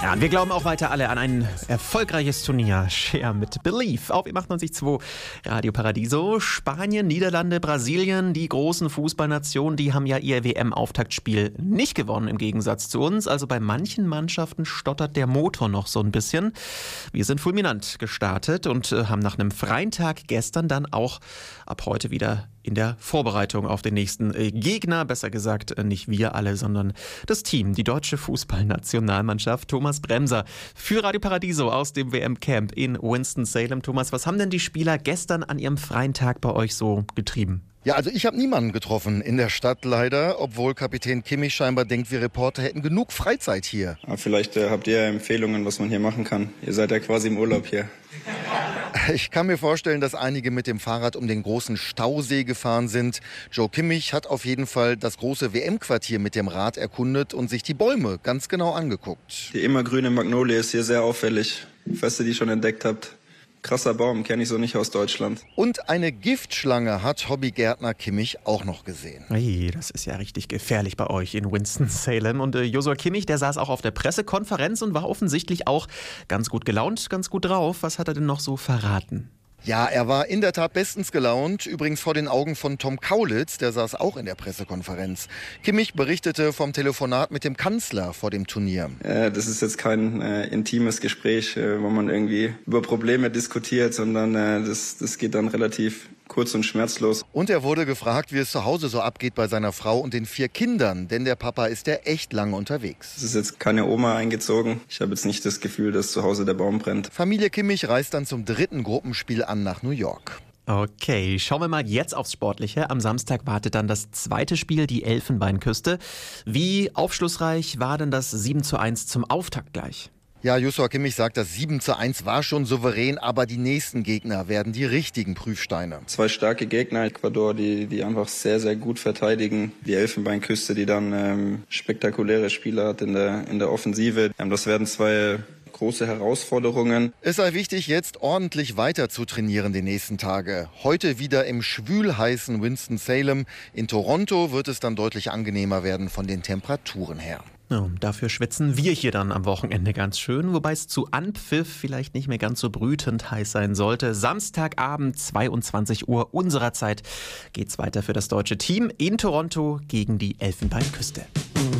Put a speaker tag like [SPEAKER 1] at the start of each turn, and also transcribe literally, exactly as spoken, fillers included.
[SPEAKER 1] Ja, und wir glauben auch weiter alle an ein erfolgreiches Turnier. Share mit Believe auf M achtundneunzig Komma zwei Radio Paradiso. Spanien, Niederlande, Brasilien, die großen Fußballnationen, die haben ja ihr W M-Auftaktspiel nicht gewonnen im Gegensatz zu uns. Also bei manchen Mannschaften stottert der Motor noch so ein bisschen. Wir sind fulminant gestartet und haben nach einem freien Tag gestern dann auch ab heute wieder in der Vorbereitung auf den nächsten Gegner, besser gesagt nicht wir alle, sondern das Team, die deutsche Fußballnationalmannschaft. Thomas Bremser für Radio Paradiso aus dem W M-Camp in Winston-Salem. Thomas, was haben denn die Spieler gestern an ihrem freien Tag bei euch so getrieben?
[SPEAKER 2] Ja, also ich habe niemanden getroffen in der Stadt leider, obwohl Kapitän Kimmich scheinbar denkt, wir Reporter hätten genug Freizeit hier.
[SPEAKER 3] Aber vielleicht äh, habt ihr ja Empfehlungen, was man hier machen kann. Ihr seid ja quasi im Urlaub hier.
[SPEAKER 2] Ich kann mir vorstellen, dass einige mit dem Fahrrad um den großen Stausee gefahren sind. Joe Kimmich hat auf jeden Fall das große W M-Quartier mit dem Rad erkundet und sich die Bäume ganz genau angeguckt.
[SPEAKER 3] Die immergrüne Magnolie ist hier sehr auffällig, falls ihr die schon entdeckt habt. Krasser Baum, kenne ich so nicht aus Deutschland.
[SPEAKER 2] Und eine Giftschlange hat Hobbygärtner Kimmich auch noch gesehen.
[SPEAKER 1] Hey, das ist ja richtig gefährlich bei euch in Winston-Salem. Und äh, Joshua Kimmich, der saß auch auf der Pressekonferenz und war offensichtlich auch ganz gut gelaunt, ganz gut drauf. Was hat er denn noch so verraten?
[SPEAKER 2] Ja, er war in der Tat bestens gelaunt, übrigens vor den Augen von Tom Kaulitz, der saß auch in der Pressekonferenz. Kimmich berichtete vom Telefonat mit dem Kanzler vor dem Turnier.
[SPEAKER 3] Äh, das ist jetzt kein äh, intimes Gespräch, äh, wo man irgendwie über Probleme diskutiert, sondern äh, das, das geht dann relativ kurz und schmerzlos.
[SPEAKER 2] Und er wurde gefragt, wie es zu Hause so abgeht bei seiner Frau und den vier Kindern, denn der Papa ist ja echt lange unterwegs.
[SPEAKER 3] Es ist jetzt keine Oma eingezogen. Ich habe jetzt nicht das Gefühl, dass zu Hause der Baum brennt.
[SPEAKER 2] Familie Kimmich reist dann zum dritten Gruppenspiel an nach New York.
[SPEAKER 1] Okay, schauen wir mal jetzt aufs Sportliche. Am Samstag wartet dann das zweite Spiel, die Elfenbeinküste. Wie aufschlussreich war denn das sieben zu eins zum Auftakt gleich?
[SPEAKER 2] Ja, Joshua Kimmich sagt, das sieben zu eins war schon souverän, aber die nächsten Gegner werden die richtigen Prüfsteine.
[SPEAKER 3] Zwei starke Gegner, Ecuador, die, die einfach sehr, sehr gut verteidigen. Die Elfenbeinküste, die dann ähm, spektakuläre Spieler hat in der, in der Offensive. Ähm, das werden zwei große Herausforderungen.
[SPEAKER 2] Es sei wichtig, jetzt ordentlich weiter zu trainieren die nächsten Tage. Heute wieder im schwülheißen Winston-Salem. In Toronto wird es dann deutlich angenehmer werden von den Temperaturen her.
[SPEAKER 1] Ja, dafür schwitzen wir hier dann am Wochenende ganz schön, wobei es zu Anpfiff vielleicht nicht mehr ganz so brütend heiß sein sollte. Samstagabend, zweiundzwanzig Uhr unserer Zeit, geht's weiter für das deutsche Team in Toronto gegen die Elfenbeinküste.